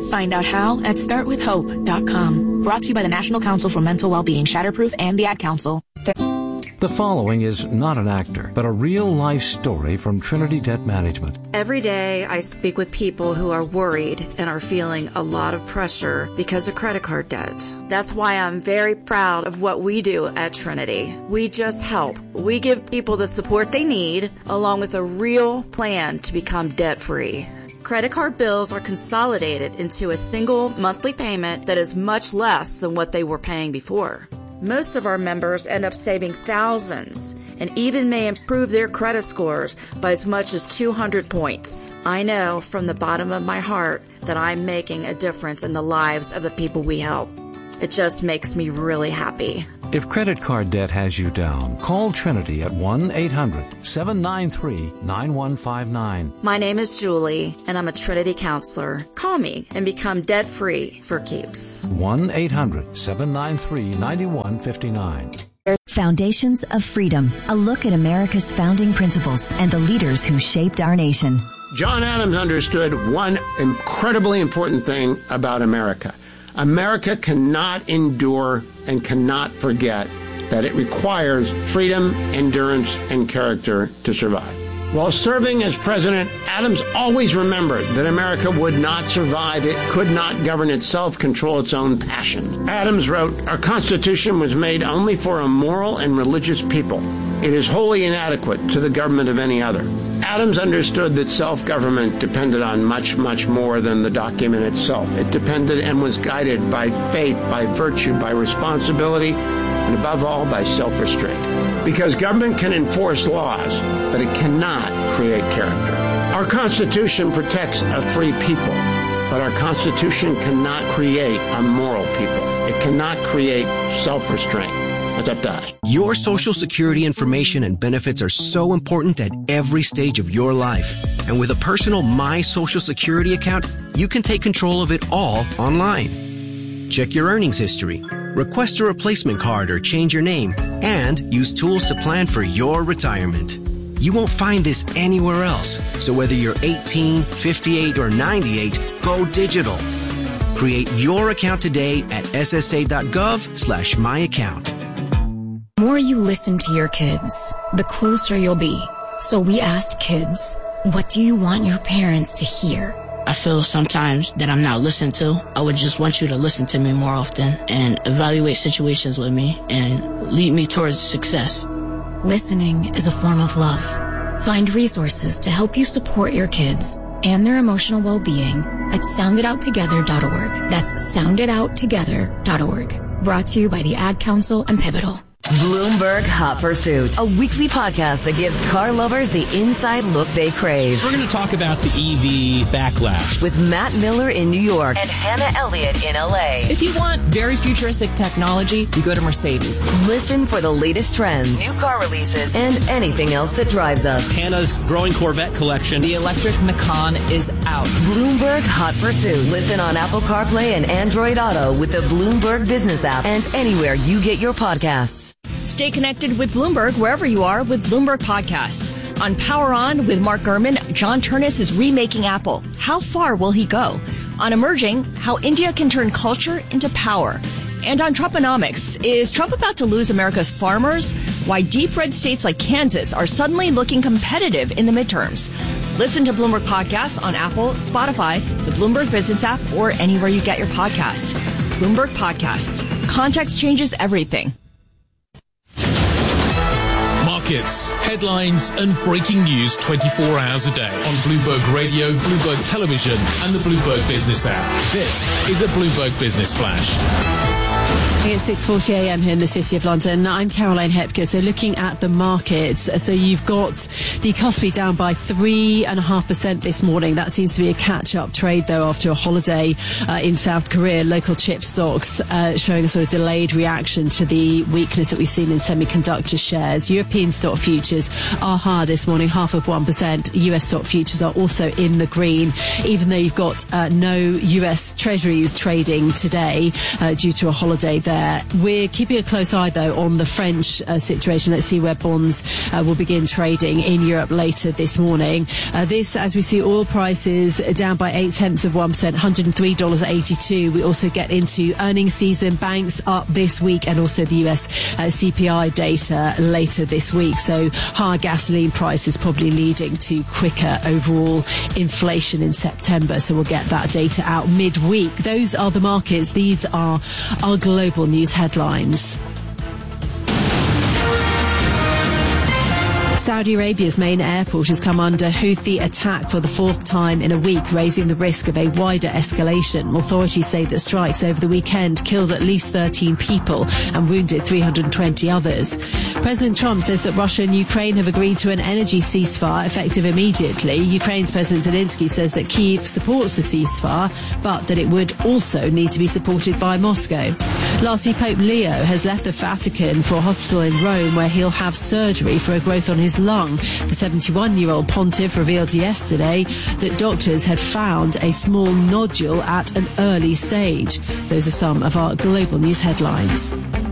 Find out how at start with hope dot com. Brought to you by the National Council for Mental Wellbeing, Shatterproof, and the Ad Council. The following is not an actor, but a real-life story from Trinity Debt Management. Every day I speak with people who are worried and are feeling a lot of pressure because of credit card debt. That's why I'm very proud of what we do at Trinity. We just help. We give people the support they need, along with a real plan to become debt-free. Credit card bills are consolidated into a single monthly payment that is much less than what they were paying before. Most of our members end up saving thousands and even may improve their credit scores by as much as two hundred points. I know from the bottom of my heart that I'm making a difference in the lives of the people we help. It just makes me really happy. If credit card debt has you down, call Trinity at one eight hundred seven nine three nine one five nine. My name is Julie, and I'm a Trinity counselor. Call me and become debt-free for keeps. one eight hundred seven nine three nine one five nine. Foundations of Freedom, a look at America's founding principles and the leaders who shaped our nation. John Adams understood one incredibly important thing about America. America cannot endure and cannot forget that it requires freedom, endurance, and character to survive. While serving as president, Adams always remembered that America would not survive. It could not govern itself, control its own passion. Adams wrote, "Our Constitution was made only for a moral and religious people. It is wholly inadequate to the government of any other." Adams understood that self-government depended on much, much more than the document itself. It depended and was guided by faith, by virtue, by responsibility, and above all, by self-restraint. Because government can enforce laws, but it cannot create character. Our Constitution protects a free people, but our Constitution cannot create a moral people. It cannot create self-restraint. That's up to us. Your Social Security information and benefits are so important at every stage of your life. And with a personal My Social Security account, you can take control of it all online. Check your earnings history, request a replacement card or change your name, and use tools to plan for your retirement. You won't find this anywhere else. So whether you're eighteen, fifty-eight, or ninety-eight, go digital. Create your account today at ssa.gov slash my account. The more you listen to your kids, the closer you'll be. So we asked kids, what do you want your parents to hear? I feel sometimes that I'm not listened to. I would just want you to listen to me more often and evaluate situations with me and lead me towards success. Listening is a form of love. Find resources to help you support your kids and their emotional well-being at sound it out together dot org. That's sound it out together dot org. Brought to you by the Ad Council and Pivotal. Bloomberg Hot Pursuit, a weekly podcast that gives car lovers the inside look they crave. We're going to talk about the E V backlash with Matt Miller in New York and Hannah Elliott in L A. If you want very futuristic technology, you go to Mercedes. Listen for the latest trends, new car releases, and anything else that drives us. Hannah's growing Corvette collection. The electric Macan is out. Bloomberg Hot Pursuit. Listen on Apple CarPlay and Android Auto with the Bloomberg Business app and anywhere you get your podcasts. Stay connected with Bloomberg wherever you are with Bloomberg Podcasts. On Power On with Mark Gurman, John Turnus is remaking Apple. How far will he go? On Emerging, how India can turn culture into power. And on Trumponomics, is Trump about to lose America's farmers? Why deep red states like Kansas are suddenly looking competitive in the midterms. Listen to Bloomberg Podcasts on Apple, Spotify, the Bloomberg Business app, or anywhere you get your podcasts. Bloomberg Podcasts. Context changes everything. Markets, headlines, and breaking news twenty-four hours a day on Bloomberg Radio, Bloomberg Television, and the Bloomberg Business app. This is a Bloomberg Business Flash. It's six forty a m here in the City of London. I'm Caroline Hepker. So looking at the markets, so you've got the Kospi down by three and a half percent this morning. That seems to be a catch-up trade, though, after a holiday uh, in South Korea. Local chip stocks uh, showing a sort of delayed reaction to the weakness that we've seen in semiconductor shares. European stock futures are higher this morning, half of one percent. U S stock futures are also in the green, even though you've got uh, no U S Treasuries trading today uh, due to a holiday there. there. We're keeping a close eye, though, on the French uh, situation. Let's see where bonds uh, will begin trading in Europe later this morning. Uh, this, as we see oil prices down by eight tenths of one percent, one hundred three dollars eighty-two. We also get into earnings season. Banks up this week, and also the U S uh, C P I data later this week. So higher gasoline prices probably leading to quicker overall inflation in September. So we'll get that data out midweek. Those are the markets. These are our global news headlines. Saudi Arabia's main airport has come under Houthi attack for the fourth time in a week, raising the risk of a wider escalation. Authorities say that strikes over the weekend killed at least thirteen people and wounded three hundred twenty others. President Trump says that Russia and Ukraine have agreed to an energy ceasefire effective immediately. Ukraine's President Zelensky says that Kyiv supports the ceasefire, but that it would also need to be supported by Moscow. Lastly, Pope Leo has left the Vatican for a hospital in Rome where he'll have surgery for a growth on his lung. The seventy-one-year-old pontiff revealed yesterday that doctors had found a small nodule at an early stage. Those are some of our global news headlines.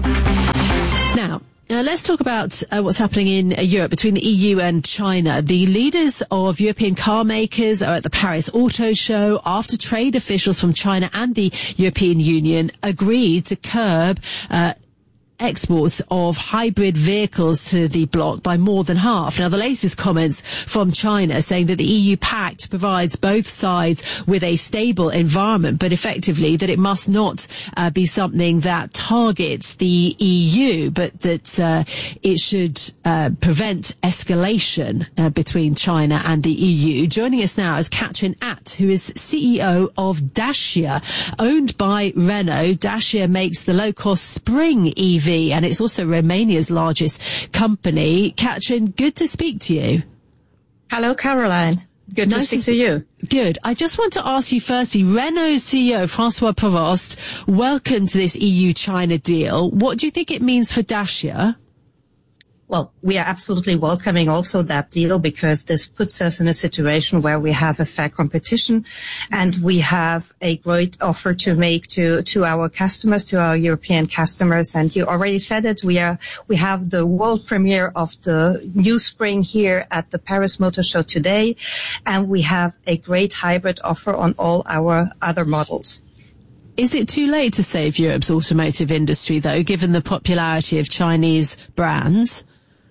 Now, Uh, let's talk about uh, what's happening in uh, Europe between the E U and China. The leaders of European car makers are at the Paris Auto Show after trade officials from China and the European Union agreed to curb uh, exports of hybrid vehicles to the bloc by more than half. Now, the latest comments from China saying that the E U pact provides both sides with a stable environment, but effectively that it must not uh, be something that targets the E U, but that uh, it should uh, prevent escalation uh, between China and the E U. Joining us now is Katrin Att, who is C E O of Dacia, owned by Renault. Dacia makes the low-cost Spring E V, and it's also Romania's largest company. Katrin, good to speak to you. Hello, Caroline. Good nice to speak to you. Good. I just want to ask you firstly, Renault's C E O, Francois Provost, welcomed this E U-China deal. What do you think it means for Dacia? Well, we are absolutely welcoming also that deal because this puts us in a situation where we have a fair competition and we have a great offer to make to, to our customers, to our European customers. And you already said it. We are, we have the world premiere of the new Spring here at the Paris Motor Show today. And we have a great hybrid offer on all our other models. Is it too late to save Europe's automotive industry, though, given the popularity of Chinese brands?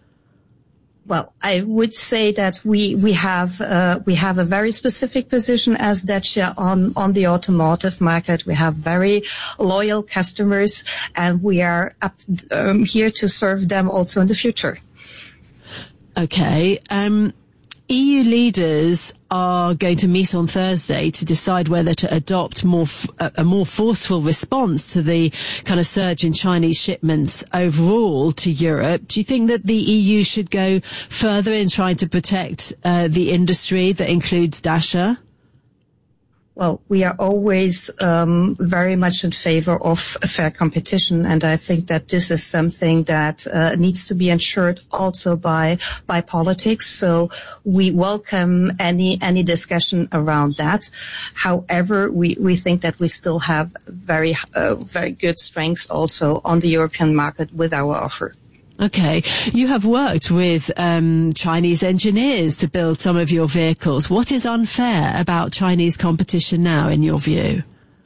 Well, I would say that we we have uh, we have a very specific position as Dacia on on the automotive market. We have very loyal customers, and we are up um, here to serve them also in the future. Okay. Um, E U leaders are going to meet on Thursday to decide whether to adopt more f- a more forceful response to the kind of surge in Chinese shipments overall to Europe. Do you think that the E U should go further in trying to protect uh, the industry that includes Dacia? Well, we are always um, very much in favor of fair competition, and I think that this is something that uh, needs to be ensured also by by politics. So we welcome any any discussion around that. However, we we think that we still have very uh, very good strengths also on the European market with our offer. Okay. You have worked with um, Chinese engineers to build some of your vehicles. What is unfair about Chinese competition now, in your view?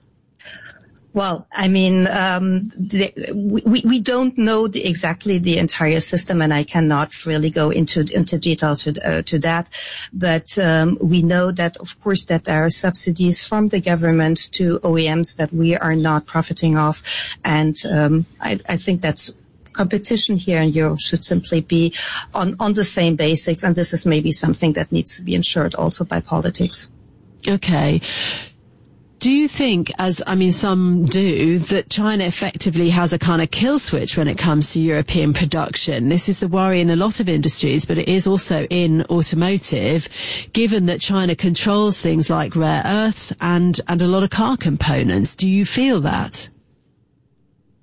Well, I mean, um, the, we, we don't know the, exactly the entire system, and I cannot really go into into detail to uh, to that. But um, we know that, of course, that there are subsidies from the government to O E Ms that we are not profiting of, and um, I, I think that's. Competition here in Europe should simply be on, on the same basics, and this is maybe something that needs to be ensured also by politics. Okay. Do you think, as, I mean, some do, that China effectively has a kind of kill switch when it comes to European production? This is the worry in a lot of industries, but it is also in automotive, given that China controls things like rare earths and, and a lot of car components. Do you feel that?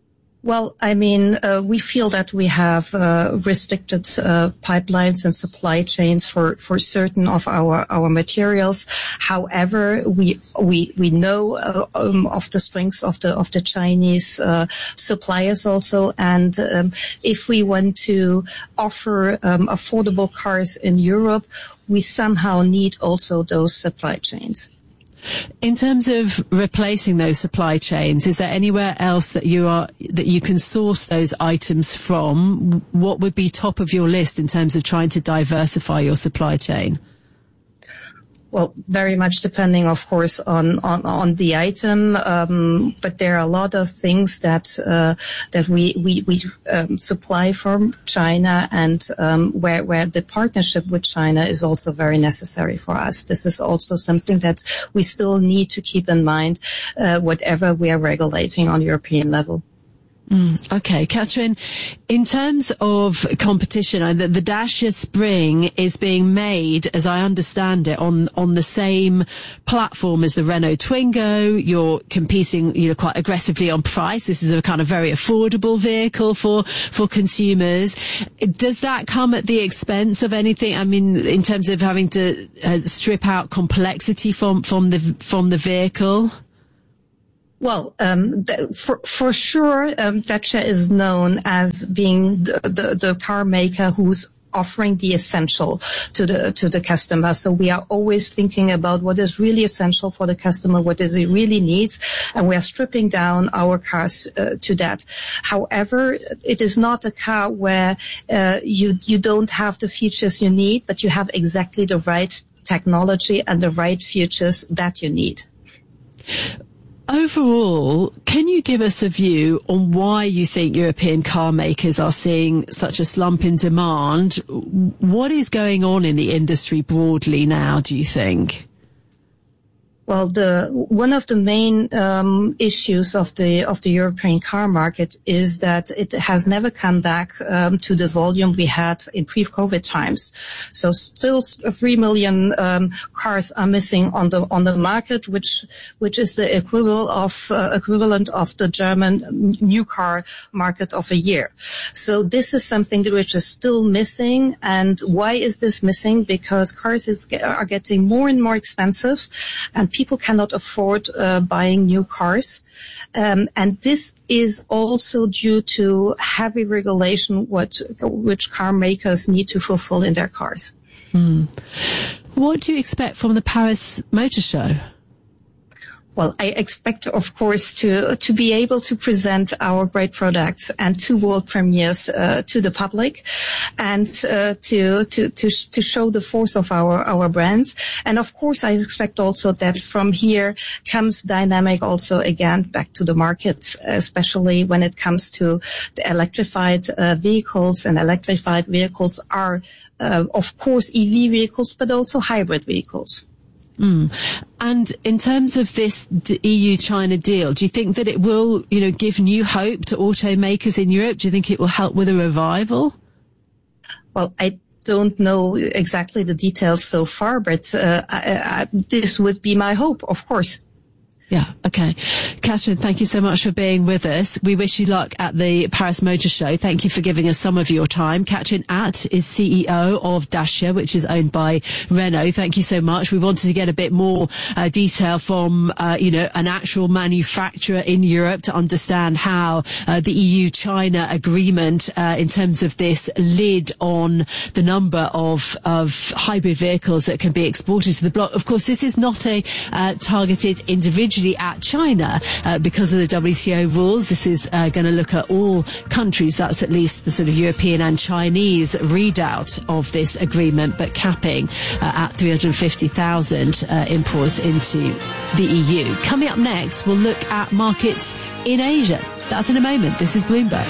Well, I mean, uh, we feel that we have uh, restricted uh, pipelines and supply chains for, for certain of our, our materials. However, we we we know uh, um, of the strengths of the of the Chinese uh, suppliers also, and um, if we want to offer um, affordable cars in Europe, we somehow need also those supply chains. In terms of replacing those supply chains, is there anywhere else that you are that you can source those items from? What would be top of your list in terms of trying to diversify your supply chain? Well, very much depending, of course, on on, on the item, um, but there are a lot of things that uh, that we we we um, supply from China, and um, where where the partnership with China is also very necessary for us. This is also something that we still need to keep in mind, uh, whatever we are regulating on European level. Mm, okay, Katrin, in terms of competition, the, the Dacia Spring is being made, as I understand it, on on the same platform as the Renault Twingo. You're competing, you know, quite aggressively on price. This is a kind of very affordable vehicle for for consumers. Does that come at the expense of anything? I mean, in terms of having to uh, strip out complexity from from the from the vehicle? Well, um, th- for, for sure, um, Dacia is known as being the, the, the car maker who's offering the essential to the to the customer. So we are always thinking about what is really essential for the customer, what is he really needs, and we are stripping down our cars uh, to that. However, it is not a car where uh, you you don't have the features you need, but you have exactly the right technology and the right features that you need. Overall, can you give us a view on why you think European car makers are seeing such a slump in demand? What is going on in the industry broadly now, do you think? Well, the one of the main um, issues of the of the European car market is that it has never come back um, to the volume we had in pre-COVID times. So, still three million um, cars are missing on the on the market, which which is the equivalent of uh, equivalent of the German new car market of a year. So, this is something which is still missing. And why is this missing? Because cars is, are getting more and more expensive, and people cannot afford uh, buying new cars. Um, and this is also due to heavy regulation what which car makers need to fulfill in their cars. Hmm. What do you expect from the Paris Motor Show? Well, I expect, of course, to to be able to present our great products and two world premieres uh, to the public, and uh, to to to to show the force of our our brands. And of course, I expect also that from here comes dynamic also again back to the market, especially when it comes to the electrified uh, vehicles. And electrified vehicles are, uh, of course, E V vehicles, but also hybrid vehicles. Mm. And in terms of this E U China deal, do you think that it will, you know, give new hope to automakers in Europe? Do you think it will help with a revival? Well, I don't know exactly the details so far, but uh, I, I, this would be my hope, of course. Yeah, okay. Katrin, thank you so much for being with us. We wish you luck at the Paris Motor Show. Thank you for giving us some of your time. Katrin Att is C E O of Dacia, which is owned by Renault. Thank you so much. We wanted to get a bit more uh, detail from, uh, you know, an actual manufacturer in Europe to understand how uh, the E U China agreement uh, in terms of this lid on the number of, of hybrid vehicles that can be exported to the bloc. Of course, this is not a uh, targeted individually at China uh, because of the W T O rules. This is uh, going to look at all countries. That's at least the sort of European and Chinese readout of this agreement, but capping uh, at three hundred fifty thousand uh, imports into the E U. Coming up next, we'll look at markets in Asia. That's in a moment. This is Bloomberg.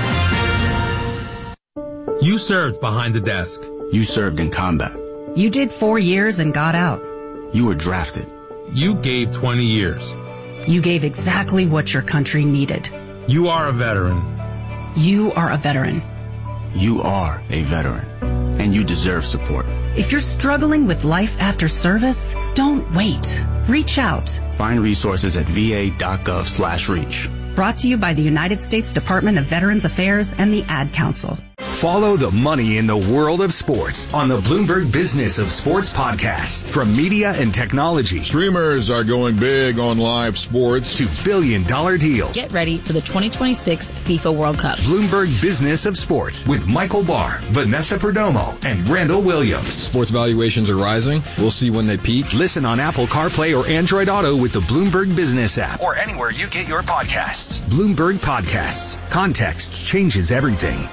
You served behind the desk. You served in combat. You did four years and got out. You were drafted. You gave twenty years. You gave exactly what your country needed. You are a veteran. You are a veteran. You are a veteran. And you deserve support. If you're struggling with life after service, don't wait. Reach out. Find resources at va.gov slash reach. Brought to you by the United States Department of Veterans Affairs and the Ad Council. Follow the money in the world of sports on the Bloomberg Business of Sports podcast. From media and technology. Streamers are going big on live sports. To billion dollar deals. Get ready for the twenty twenty-six FIFA World Cup. Bloomberg Business of Sports with Michael Barr, Vanessa Perdomo, and Randall Williams. Sports valuations are rising. We'll see when they peak. Listen on Apple CarPlay or Android Auto with the Bloomberg Business app. Or anywhere you get your podcasts. Bloomberg Podcasts. Context changes everything.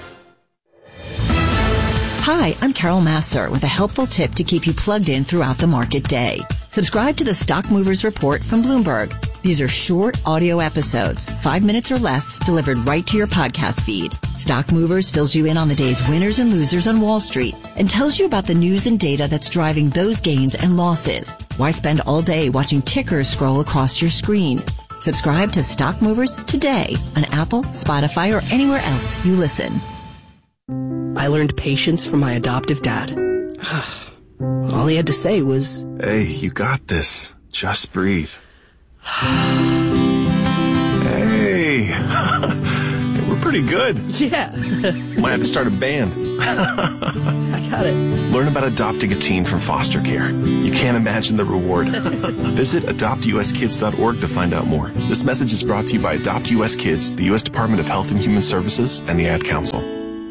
Hi, I'm Carol Masser with a helpful tip to keep you plugged in throughout the market day. Subscribe to the Stock Movers Report from Bloomberg. These are short audio episodes, five minutes or less, delivered right to your podcast feed. Stock Movers fills you in on the day's winners and losers on Wall Street and tells you about the news and data that's driving those gains and losses. Why spend all day watching tickers scroll across your screen? Subscribe to Stock Movers today on Apple, Spotify, or anywhere else you listen. I learned patience from my adoptive dad. All he had to say was, "Hey, you got this. Just breathe." Hey, we're pretty good. Yeah. Might have to start a band. I got it. Learn about adopting a teen from foster care. You can't imagine the reward. Visit adopt u s kids dot org to find out more. This message is brought to you by Adopt U S Kids, the U S Department of Health and Human Services, and the Ad Council.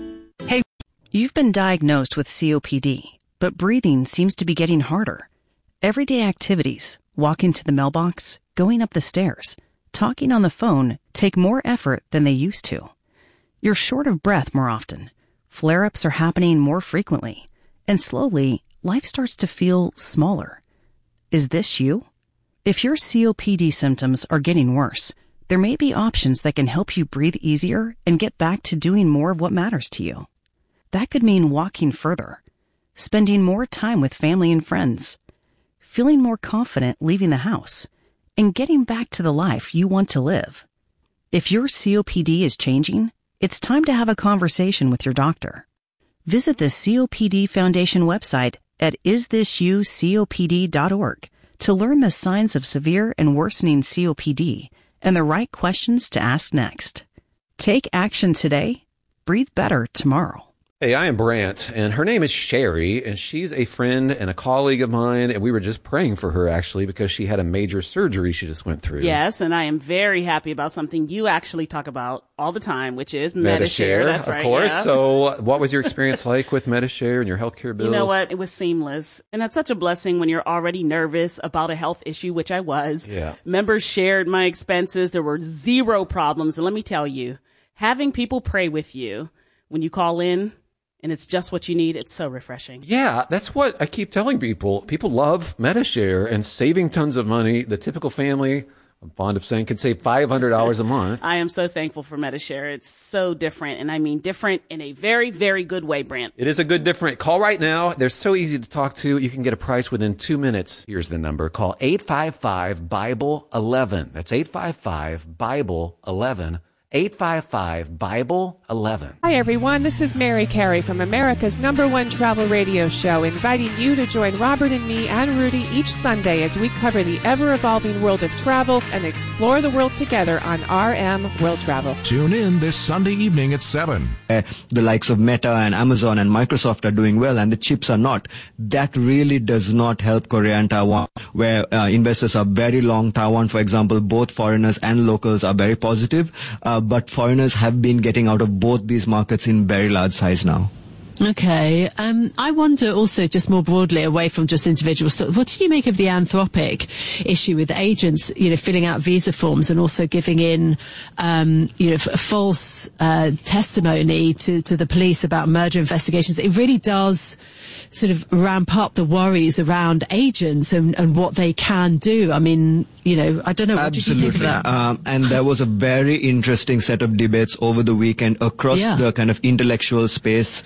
You've been diagnosed with C O P D, but breathing seems to be getting harder. Everyday activities, walking to the mailbox, going up the stairs, talking on the phone take more effort than they used to. You're short of breath more often. Flare-ups are happening more frequently. And slowly, life starts to feel smaller. Is this you? If your C O P D symptoms are getting worse, there may be options that can help you breathe easier and get back to doing more of what matters to you. That could mean walking further, spending more time with family and friends, feeling more confident leaving the house, and getting back to the life you want to live. If your C O P D is changing, it's time to have a conversation with your doctor. Visit the C O P D Foundation website at is this you C O P D dot org to learn the signs of severe and worsening C O P D and the right questions to ask next. Take action today. Breathe better tomorrow. Hey, I am Brant, and her name is Sherry, and she's a friend and a colleague of mine, and we were just praying for her, actually, because she had a major surgery she just went through. Yes, and I am very happy about something you actually talk about all the time, which is Medi-Share. That's of right, course. yeah. So what was your experience like with Medi-Share and your healthcare bills? You know what? It was seamless. And that's such a blessing when you're already nervous about a health issue, which I was. Yeah. Members shared my expenses. There were zero problems. And let me tell you, having people pray with you when you call in, and it's just what you need, it's so refreshing. Yeah, that's what I keep telling people. People love Medi-Share and saving tons of money. The typical family, I'm fond of saying, can save five hundred dollars a month. I am so thankful for Medi-Share. It's so different, and I mean different in a very, very good way, Brant. It is a good different. Call right now. They're so easy to talk to. You can get a price within two minutes. Here's the number. Call eight five five Bible eleven. That's eight five five Bible eleven. eight five five Bible eleven. Hi, everyone. This is Mary Carey from America's number one travel radio show, inviting you to join Robert and me and Rudy each Sunday as we cover the ever-evolving world of travel and explore the world together on R M World Travel. Tune in this Sunday evening at seven. Uh, the likes of Meta and Amazon and Microsoft are doing well, and the chips are not. That really does not help Korea and Taiwan, where uh, investors are very long. Taiwan, for example, both foreigners and locals are very positive. Uh, but foreigners have been getting out of both these markets in very large size now. Okay. Um, I wonder also, just more broadly, away from just individuals, so what did you make of the Anthropic issue with agents, you know, filling out visa forms and also giving in, um, you know, f- false uh, testimony to, to the police about murder investigations? It really does sort of ramp up the worries around agents and, and what they can do. I mean, you know, I don't know. What Absolutely. Did you think of that? Um, and there was a very interesting set of debates over the weekend across yeah. the kind of intellectual space. Uh,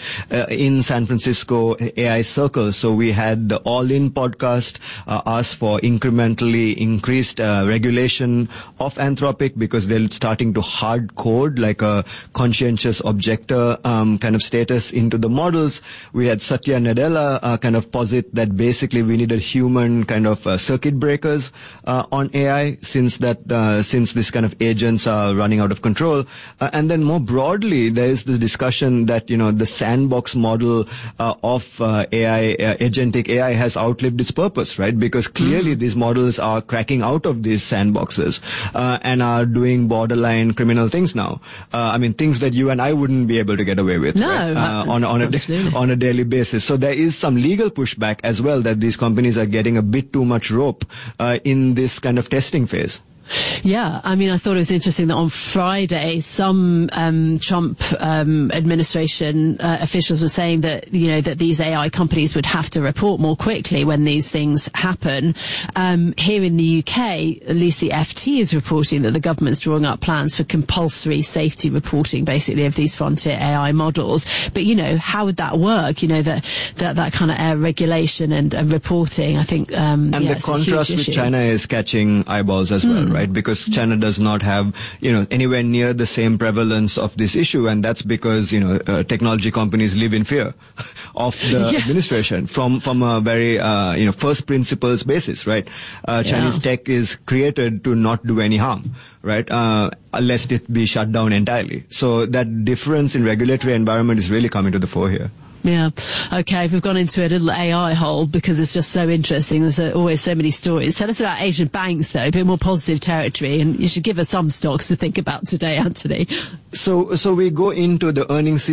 uh, in San Francisco A I Circle. So we had the All In podcast uh, ask for incrementally increased uh, regulation of Anthropic because they're starting to hard code like a conscientious objector um, kind of status into the models. We had Satya Nadella uh, kind of posit that basically we needed human kind of uh, circuit breakers uh, on A I since that uh, since this kind of agents are running out of control. Uh, and then more broadly, there is this discussion that, you know, the sandbox model uh, of uh, A I, uh, agentic A I has outlived its purpose, right? Because clearly mm-hmm. these models are cracking out of these sandboxes uh, and are doing borderline criminal things now. Uh, I mean, things that you and I wouldn't be able to get away with no, right? uh, on, on, a da- on a daily basis. So there is some legal pushback as well that these companies are getting a bit too much rope uh, in this kind of testing phase. Yeah, I mean, I thought it was interesting that on Friday, some um, Trump um, administration uh, officials were saying that, you know, that these A I companies would have to report more quickly when these things happen. Um, here in the U K, at least the F T is reporting that the government's drawing up plans for compulsory safety reporting, basically, of these frontier A I models. But, you know, how would that work? You know, that that, that kind of uh, regulation and, and reporting, I think, um, and yeah, the contrast with China is catching eyeballs as well. Mm. Right, because China does not have, you know, anywhere near the same prevalence of this issue, and that's because, you know, uh, technology companies live in fear of the yeah. administration from from a very, uh, you know, first principles basis, right? Uh, Chinese yeah. tech is created to not do any harm, right? Uh, lest it be shut down entirely. So that difference in regulatory environment is really coming to the fore here. Yeah. Okay. We've gone into a little A I hole because it's just so interesting. There's uh, always so many stories. Tell us about Asian banks, though, a bit more positive territory, and you should give us some stocks to think about today, Anthony. So, so we go into the earnings season